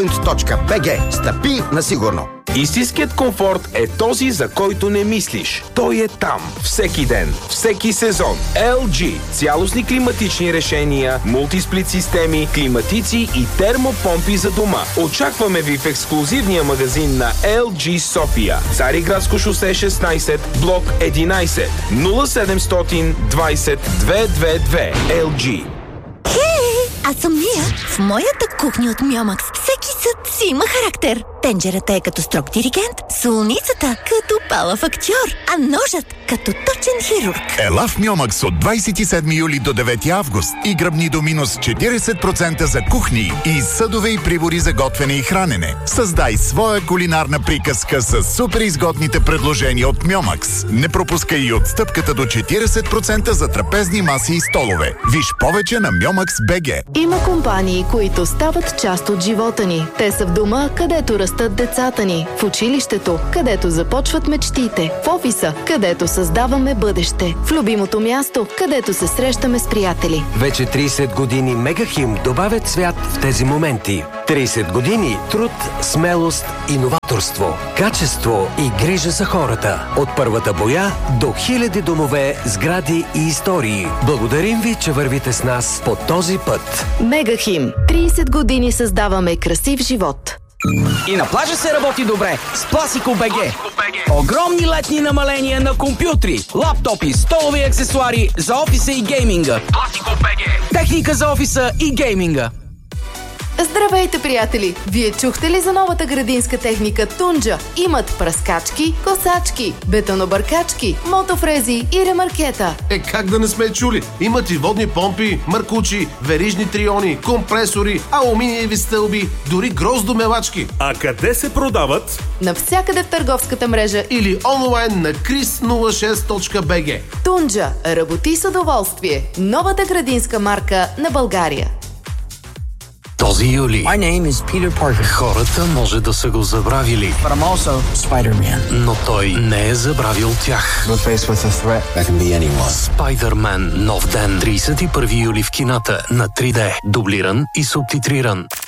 .bg. Стъпи на сигурно. Истинският комфорт е този, за който не мислиш. Той е там. Всеки ден. Всеки сезон. LG. Цялостни климатични решения, мултисплит системи, климатици и термопомпи за дома. Очакваме ви в ексклузивния магазин на LG София. Цариградско шосе 16, блок 11. 0700 20 222. LG. Аз съм Мия. В моята кухня от Мьомакс всеки съд си има характер. Тенджерата е като строг диригент, солницата като палав актьор, а ножът като точен хирург. Ела в Мьомакс от 27 юли до 9 август и гръбни до минус 40% за кухни и съдове и прибори за готвене и хранене. Създай своя кулинарна приказка с супер изгодните предложения от Мьомакс. Не пропускай и отстъпката до 40% за трапезни маси и столове. Виж повече на Myomax.bg. Има компании, които стават част от живота ни. Те са в дома, където растат децата ни, в училището, където започват мечтите, в офиса, където създаваме бъдеще, в любимото място, където се срещаме с приятели. Вече 30 години Мегахим добавят цвят в тези моменти. 30 години труд, смелост и новаторство, качество и грижа за хората. От първата боя до хиляди домове, сгради и истории. Благодарим ви, че вървите с нас по този път. Мегахим. 30 години създаваме красив живот. И на плажа се работи добре с Пласико.bg. Огромни летни намаления на компютри, лаптопи, столови аксесуари за офиса и гейминга. Пласико.bg. Техника за офиса и гейминга. Здравейте, приятели! Вие чухте ли за новата градинска техника Тунджа? Имат пръскачки, косачки, бетонобъркачки, мотофрези и ремаркета. Как да не сме чули? Имат и водни помпи, маркучи, верижни триони, компресори, алуминиеви стълби, дори гроздомелачки. А къде се продават? Навсякъде в търговската мрежа или онлайн на chris06.bg. Тунджа. Работи с удоволствие. Новата градинска марка на България. Този юли My name is Peter Parker. Хората може да са го забравили. But I'm also Spider-Man. Но той не е забравил тях. We're faced with a threat that can be anyone. Spider-Man. Нов ден. 31 юли в кината на 3D. Дублиран и субтитриран.